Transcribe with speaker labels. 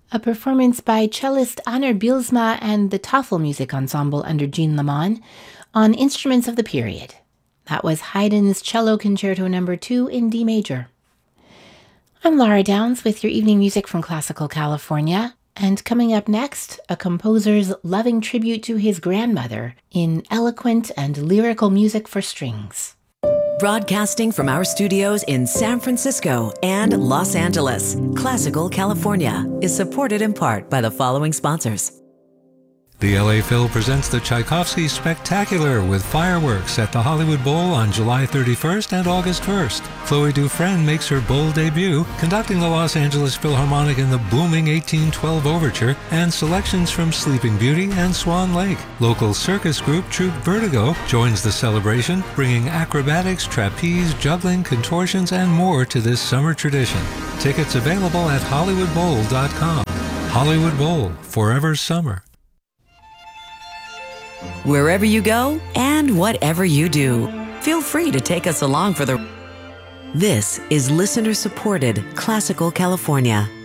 Speaker 1: a performance by cellist Anner Bielsma and the Tafelmusik Ensemble under Jean Lamont on instruments of the period. That was Haydn's Cello Concerto No. 2 in D major. I'm Laura Downs with your evening music from Classical California, and coming up next, a composer's loving tribute to his grandmother in eloquent and lyrical music for strings.
Speaker 2: Broadcasting from our studios in San Francisco and Los Angeles, Classical California is supported in part by the following sponsors.
Speaker 3: The LA Phil presents the Tchaikovsky Spectacular with fireworks at the Hollywood Bowl on July 31st and August 1st. Chloe Dufresne makes her bowl debut, conducting the Los Angeles Philharmonic in the booming 1812 Overture and selections from Sleeping Beauty and Swan Lake. Local circus group Troupe Vertigo joins the celebration, bringing acrobatics, trapeze, juggling, contortions, and more to this summer tradition. Tickets available at HollywoodBowl.com. Hollywood Bowl, forever summer.
Speaker 2: Wherever you go and whatever you do, feel free to take us along for the... This is listener-supported Classical California.